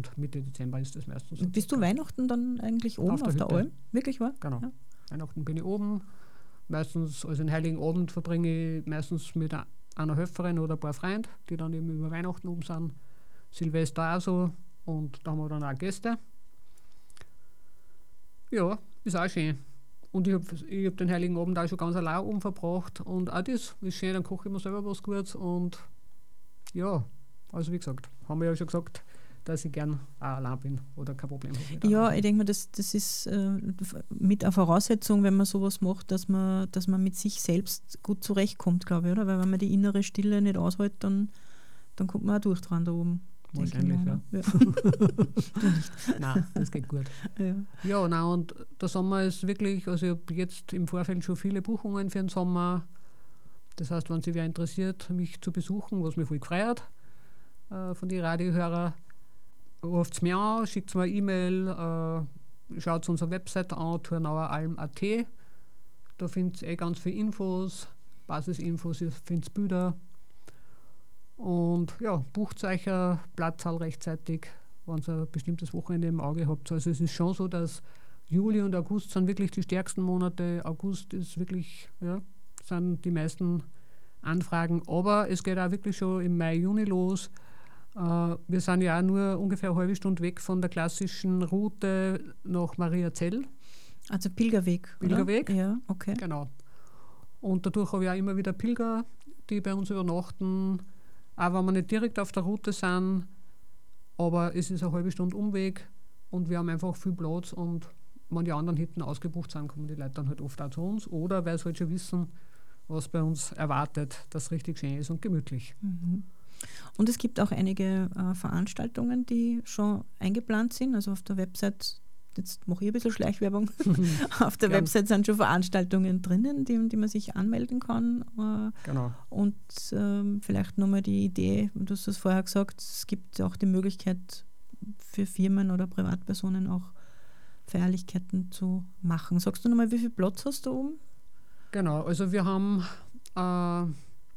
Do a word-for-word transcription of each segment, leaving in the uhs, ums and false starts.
und Mitte Dezember ist das meistens so. Bist du Weihnachten dann eigentlich oben auf der, auf der Alm? Wirklich, wahr? Genau. Ja. Weihnachten bin ich oben. Meistens, also den Heiligen Abend verbringe ich meistens mit einer Helferin oder ein paar Freunden, die dann eben über Weihnachten oben sind. Silvester auch so. Und da haben wir dann auch Gäste. Ja, ist auch schön. Und ich habe ich hab den Heiligen Abend auch schon ganz allein oben verbracht. Und auch das ist schön, dann koche ich mir selber was Gutes. Und ja, also wie gesagt, haben wir ja schon gesagt, dass ich gern auch allein bin oder kein Problem habe. Ja, ich denke mal, das, das ist äh, mit einer Voraussetzung, wenn man sowas macht, dass man, dass man mit sich selbst gut zurechtkommt, glaube ich, oder? Weil wenn man die innere Stille nicht aushält, dann, dann kommt man auch durch dran da oben. Wahrscheinlich, ja. ja. Nein, das geht gut. Ja, ja nein, und der Sommer ist wirklich, also ich habe jetzt im Vorfeld schon viele Buchungen für den Sommer. Das heißt, wenn sich wer interessiert, mich zu besuchen, was mich voll gefreut äh, von den Radiohörern, ruft es mir an, schickt mir eine E-Mail, äh, schaut unsere Website an, turnaueralm punkt a t. Da findet ihr eh ganz viele Infos, Basisinfos, ihr findet Bilder. Und ja, bucht euch eine Platzzahl rechtzeitig, wenn ihr ein bestimmtes Wochenende im Auge habt. Also es ist schon so, dass Juli und August sind wirklich die stärksten Monate. August ist wirklich, ja, sind die meisten Anfragen. Aber es geht auch wirklich schon im Mai, Juni los. Uh, wir sind ja auch nur ungefähr eine halbe Stunde weg von der klassischen Route nach Mariazell. Also Pilgerweg, Pilgerweg, oder? Ja, okay. Genau. Und dadurch habe ich auch immer wieder Pilger, die bei uns übernachten, auch wenn wir nicht direkt auf der Route sind, aber es ist eine halbe Stunde Umweg und wir haben einfach viel Platz und wenn die anderen Hütten ausgebucht sind, kommen die Leute dann halt oft auch zu uns oder weil sie halt schon wissen, was bei uns erwartet, dass es richtig schön ist und gemütlich. Mhm. Und es gibt auch einige äh, Veranstaltungen, die schon eingeplant sind. Also auf der Website, jetzt mache ich ein bisschen Schleichwerbung, auf der Gern. Website sind schon Veranstaltungen drinnen, die, die man sich anmelden kann. Äh, genau. Und ähm, vielleicht nochmal die Idee, du hast es vorher gesagt, es gibt auch die Möglichkeit für Firmen oder Privatpersonen auch Feierlichkeiten zu machen. Sagst du nochmal, wie viel Platz hast du oben? Genau, also wir haben äh,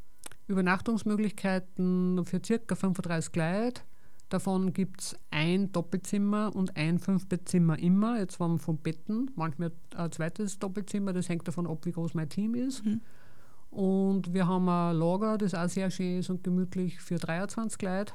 Übernachtungsmöglichkeiten für ca. fünfunddreißig Leute. Davon gibt es ein Doppelzimmer und ein Fünfbettzimmer immer. Jetzt waren wir von Betten, manchmal ein zweites Doppelzimmer, das hängt davon ab, wie groß mein Team ist. Mhm. Und wir haben ein Lager, das auch sehr schön ist und gemütlich für dreiundzwanzig Leute.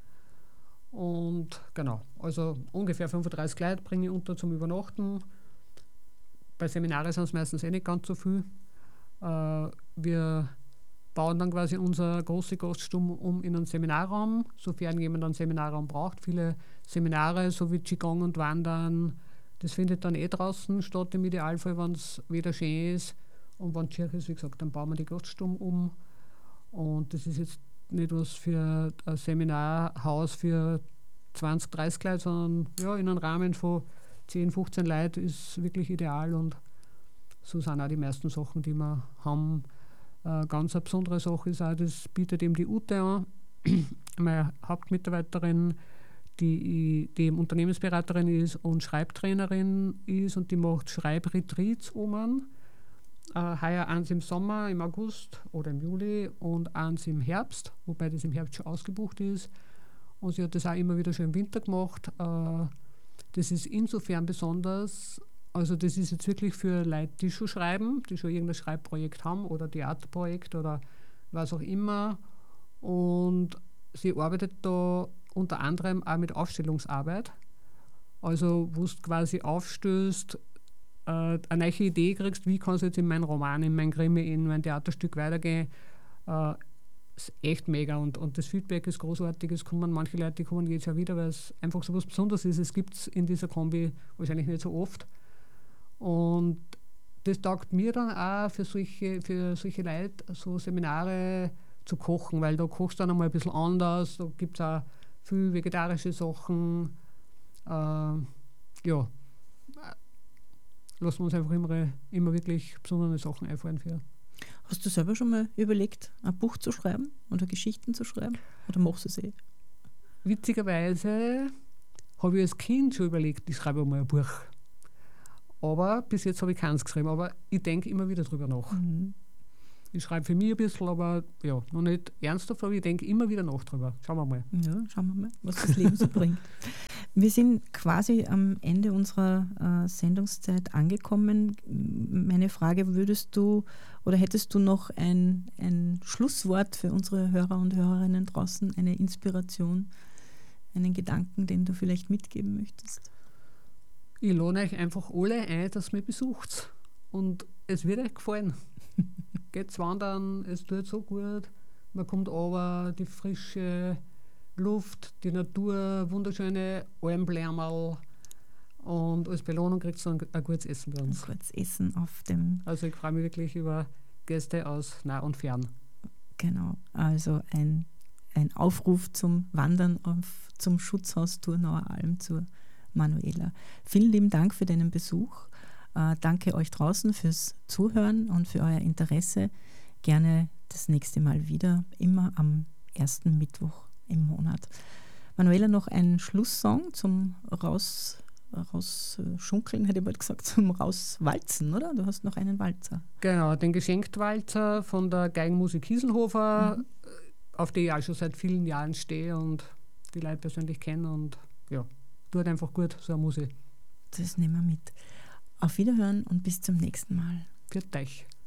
Und genau, also ungefähr fünfunddreißig Leute bringe ich unter zum Übernachten. Bei Seminaren sind es meistens eh nicht ganz so viel. Äh, wir bauen dann quasi unsere große Gaststube um in einen Seminarraum, sofern jemand einen Seminarraum braucht. Viele Seminare, so wie Qigong und Wandern, das findet dann eh draußen statt im Idealfall, wenn es wieder schön ist. Und wenn die Kirche ist, wie gesagt, dann bauen wir die Gaststube um. Und das ist jetzt nicht was für ein Seminarhaus für zwanzig, dreißig Leute, sondern ja, in einem Rahmen von zehn, fünfzehn Leuten ist wirklich ideal. Und so sind auch die meisten Sachen, die wir haben. Eine ganz eine besondere Sache ist auch, das bietet eben die Ute an, meine Hauptmitarbeiterin, die, die eben Unternehmensberaterin ist und Schreibtrainerin ist und die macht Schreibretreats oben. Äh, heuer eins im Sommer, im August oder im Juli und eins im Herbst, wobei das im Herbst schon ausgebucht ist. Und sie hat das auch immer wieder schon im Winter gemacht. Äh, das ist insofern besonders. Also das ist jetzt wirklich für Leute, die schon schreiben, die schon irgendein Schreibprojekt haben oder Theaterprojekt oder was auch immer. Und sie arbeitet da unter anderem auch mit Aufstellungsarbeit. Also wo du quasi aufstößt, äh, eine neue Idee kriegst, wie kann es jetzt in meinen Roman, in mein Krimi, in mein Theaterstück weitergehen. Äh, ist echt mega und, und das Feedback ist großartig. Es kommen manche Leute, die kommen jetzt ja wieder, weil es einfach so was Besonderes ist. Es gibt es in dieser Kombi wahrscheinlich nicht so oft. Und das taugt mir dann auch für solche, für solche Leute, so Seminare zu kochen, weil da kochst du dann einmal ein bisschen anders, da gibt es auch viel vegetarische Sachen. Äh, ja, lassen wir uns einfach immer, immer wirklich besondere Sachen einfallen für. Hast du selber schon mal überlegt, ein Buch zu schreiben oder Geschichten zu schreiben? Oder machst du es eh? Witzigerweise habe ich als Kind schon überlegt, ich schreibe mal ein Buch. Aber bis jetzt habe ich keins geschrieben, aber ich denke immer wieder drüber nach. Mhm. Ich schreibe für mich ein bisschen, aber ja, noch nicht ernsthaft, aber ich denke immer wieder nach drüber. Schauen wir mal. Ja, schauen wir mal, was das Leben so bringt. Wir sind quasi am Ende unserer äh, Sendungszeit angekommen. Meine Frage, würdest du oder hättest du noch ein, ein Schlusswort für unsere Hörer und Hörerinnen draußen, eine Inspiration, einen Gedanken, den du vielleicht mitgeben möchtest? Ich lade euch einfach alle ein, dass ihr mich besucht. Und es wird euch gefallen. Geht's wandern, es tut so gut. Man kommt runter, die frische Luft, die Natur, wunderschöne Almblärmerl. Und als Belohnung kriegt ihr ein, ein gutes Essen bei uns. Ein gutes Essen auf dem... Also ich freue mich wirklich über Gäste aus nah und fern. Genau, also ein, ein Aufruf zum Wandern auf, zum Schutzhaus Thurnauer Alm zur Manuela. Vielen lieben Dank für deinen Besuch. Äh, danke euch draußen fürs Zuhören und für euer Interesse. Gerne das nächste Mal wieder, immer am ersten Mittwoch im Monat. Manuela, noch ein Schlusssong zum Raus, Rausschunkeln, hätte ich mal gesagt, zum Rauswalzen, oder? Du hast noch einen Walzer. Genau, den Geschenktwalzer von der Geigenmusik Hieselhofer, mhm. auf die ich auch schon seit vielen Jahren stehe und die Leute persönlich kenne und ja, tut einfach gut, so eine Musik. Das nehmen wir mit. Auf Wiederhören und bis zum nächsten Mal. Für euch.